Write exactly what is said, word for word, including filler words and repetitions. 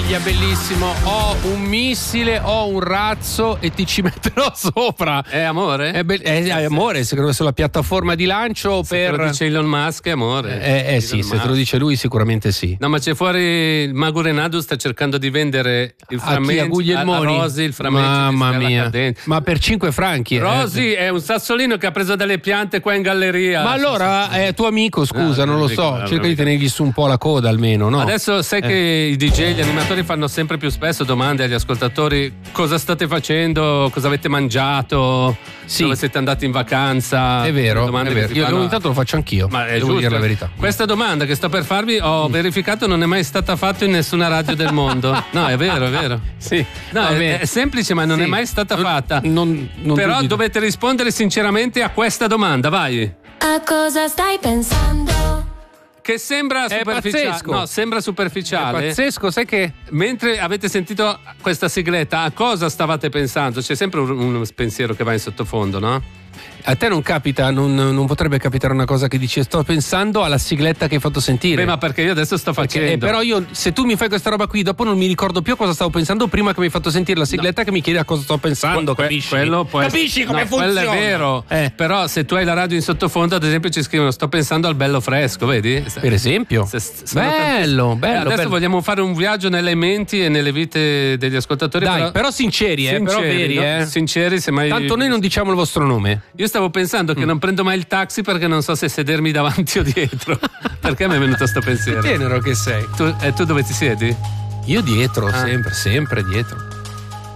meraviglia, bellissimo. Ho un missile, ho un razzo e ti ci metterò sopra. È amore? È, be- è, è amore, secondo me sulla piattaforma di lancio se per... te lo dice Elon Musk è amore. Eh, eh sì, Elon se Musk. te lo dice lui sicuramente sì. No, ma c'è fuori il Mago Renado sta cercando di vendere il A chi? frammento A Guglielmoni? a Rosy, il frammento Mamma di Stella mia. Cadente. Ma per cinque franchi. eh. Rosy è un sassolino che ha preso delle piante qua in galleria. Ma allora è tuo amico, scusa, Ah, non lo amico, so. ah, Cerca di amico. tenergli su un po' la coda almeno, no? Adesso sai Eh. che i D J, gli animatori fanno sempre più spesso domande agli ascoltatori: cosa state facendo, cosa avete mangiato, Sì. dove siete andati in vacanza. È vero, domande è che vero. si Io fanno- ogni tanto lo faccio anch'io. Ma è devo giusto. dire la verità. Questa domanda che sto per farvi ho verificato non è mai stata fatta in nessuna radio del mondo. No, è vero, è vero. Sì. No, Va è, bene. è semplice, ma non Sì. è mai stata fatta. Non, non Però dubito. dovete rispondere sinceramente a questa domanda, vai. A cosa stai pensando? Che sembra È superficiale. pazzesco. No, sembra superficiale. È pazzesco, sai che Mentre avete sentito questa sigletta, a cosa stavate pensando? C'è sempre un, un pensiero che va in sottofondo, no? a te non capita, non, non potrebbe capitare una cosa che dici sto pensando alla sigletta che hai fatto sentire. Beh, ma perché io adesso sto Perché- facendo. eh, però io, se tu mi fai questa roba qui, dopo non mi ricordo più cosa stavo pensando prima che mi hai fatto sentire la sigletta che mi chiede a cosa sto pensando, Que- capisci? quello può essere- Capisci come no, funziona? Quello è vero. Eh. Però se tu hai la radio in sottofondo, ad esempio, ci scrivono sto pensando al bello fresco, vedi? Per esempio. Se- se- sono Bello, tanti- bello, Eh, adesso bello. vogliamo fare un viaggio nelle menti e nelle vite degli ascoltatori. Dai, però sinceri, eh, però sinceri, veri, no? eh. Sinceri, se mai. Tanto noi non diciamo il vostro nome. Io stavo pensando Mm. che non prendo mai il taxi perché non so se sedermi davanti o dietro. Perché mi è venuto sto pensiero? Tenero che sei. Tu, e tu dove ti siedi? Io dietro, Ah. sempre, sempre dietro.